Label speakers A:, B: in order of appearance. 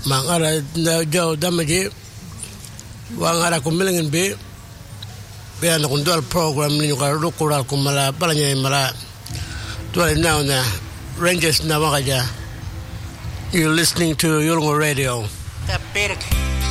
A: mangara na jauh damaji wangara kumilingin be na kundal program ni nyuka rukural kumala palanya mala tuwa now na Rangers na makaja. You're listening to Yolngu Radio.
B: Tapirik.